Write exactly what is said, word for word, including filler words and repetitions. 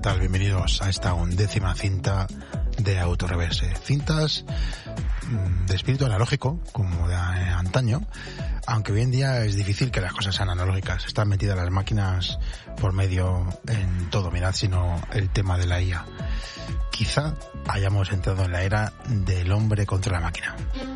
tal? Bienvenidos a esta undécima cinta de Autoreverse. Cintas de espíritu analógico, como de antaño, aunque hoy en día es difícil que las cosas sean analógicas. Están metidas las máquinas por medio en todo. Mirad, sino el tema de la I A. Quizá hayamos entrado en la era del hombre contra la máquina.